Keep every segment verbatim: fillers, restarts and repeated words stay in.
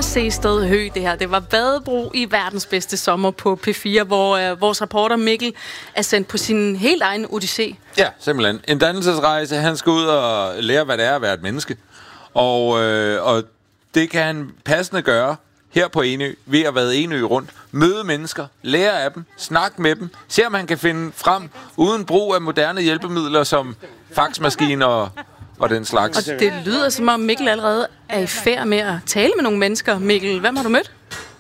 Sehested Hø, det her. Det var Badebro i verdens bedste sommer på P fire, hvor øh, vores reporter Mikkel er sendt på sin helt egen odyssé. Ja, simpelthen. En dannelsesrejse. Han skal ud og lære, hvad det er at være et menneske. Og, øh, og det kan han passende gøre her på Enø, ved at være Enø rundt. Møde mennesker, lære af dem, snakke med dem, se om han kan finde frem uden brug af moderne hjælpemidler som faxmaskiner og, og den slags. Og det lyder som om Mikkel allerede er i færd med at tale med nogle mennesker. Mikkel, hvem har du mødt?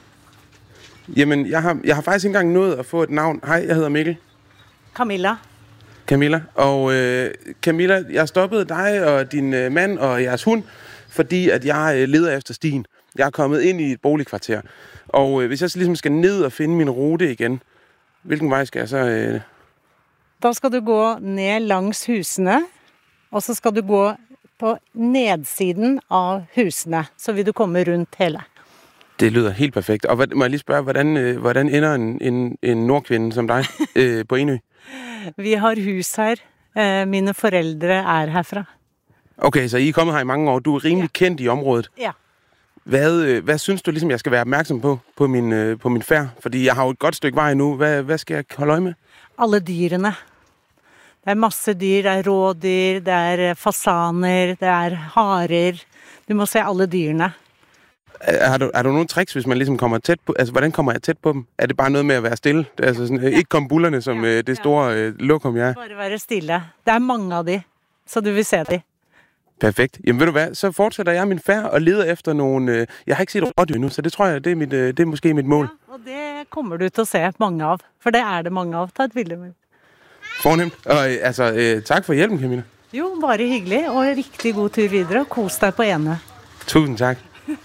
Jamen, jeg har, jeg har faktisk ikke engang nået at få et navn. Hej, jeg hedder Mikkel. Camilla. Camilla. Og øh, Camilla, jeg stoppede dig og din øh, mand og jeres hund, fordi at jeg øh, leder efter stien. Jeg er kommet ind i et boligkvarter. Og øh, hvis jeg så ligesom skal ned og finde min rute igen, hvilken vej skal jeg så... Øh... Da skal du gå ned langs husene, og så skal du gå på nedsiden af husene, så vil du komme rundt hele. Det lyder helt perfekt. Og hvad, må jeg lige spørge, hvordan, øh, hvordan ender en, en, en nordkvinde som dig øh, på Enø? Vi har hus her. Øh, mine forældre er herfra. Okay, så I er kommet her i mange år. Du er rimelig ja. kendt i området. Ja. Hvad, øh, hvad synes du, ligesom, jeg skal være opmærksom på på min, øh, på min færd? Fordi jeg har jo et godt stykke vej nu. Hvad, hvad skal jeg holde øje med? Alle dyrene. Der er masse dyr. Der er rådyr, der er fasaner, der er harer. Du må se alle dyrene. Er, har, du, er du nogle tricks, hvis man ligesom kommer tæt på? Altså, hvordan kommer jeg tæt på dem? Er det bare noget med at være stille? Altså, sådan, ikke komme bullerne som ja, øh, det store øh, lokum, jeg er? Bare være stille. Der er mange af det, så du vil se det. Perfekt. Jamen ved du hvad, så fortsætter jeg min færd og leder efter nogle... Øh, jeg har ikke set rådyr nu, så det tror jeg, det er, mit, øh, det er måske mit mål. Ja, og det kommer du til at se mange af, for det er det mange af. Tag et billede med. Fornemt. Og øh, altså, øh, tak for hjælpen, Camilla. Jo, bare hyggelig, og en rigtig god tur videre. Kos dig på Enø. Tusind tak.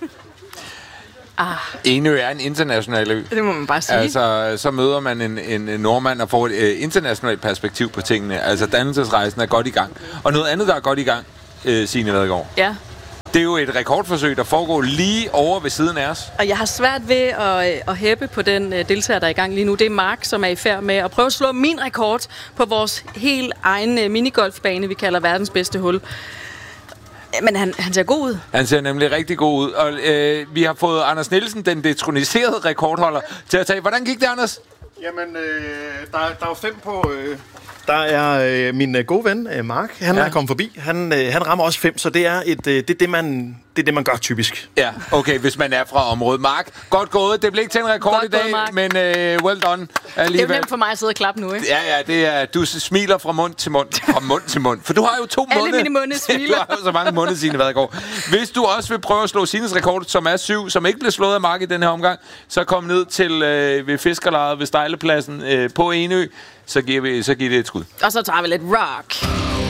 Ah. Enø er en international ø. Det må man bare sige. Altså, så møder man en, en nordmand og får et uh, internationalt perspektiv på tingene. Altså, dannelsesrejsen er godt i gang. Og noget andet, der er godt i gang, uh, Signe Ladegaard. Ja. Det er jo et rekordforsøg, der foregår lige over ved siden af os. Og jeg har svært ved at, at hæppe på den deltager, der er i gang lige nu. Det er Mark, som er i færd med at prøve at slå min rekord på vores helt egen minigolfbane, vi kalder verdens bedste hul. Men han, han ser god ud. Han ser nemlig rigtig god ud. Og øh, vi har fået Anders Nielsen, den detroniserede rekordholder, til at tage. Hvordan gik det, Anders? Jamen, øh, der, der er jo fem på... Øh, der er øh, min øh, gode ven, øh, Mark. Han ja. er kommet forbi. Han, øh, han rammer også fem, så det er, et, øh, det, er det, man, det er det, man gør typisk. Ja, okay, hvis man er fra området. Mark, godt gået. Det blev ikke til en rekord godt i dag, gået, men øh, well done alligevel. Det er jo nemt for mig at sidde og klappe nu, ikke? Ja, ja, det er, du smiler fra mund til mund. Fra mund til mund. For du har jo to Alle munde. mine munde smiler. Du har jo så mange munde, Signe Ladegaard. Hvis du også vil prøve at slå Signes rekord, som er syv, som ikke blev slået af Mark i den her omgang, så kom ned til øh, ved fiskerlejet ved Stejlepladsen øh, på Enø. Så giver vi så giver det et skud. Og så tager vi lidt rock.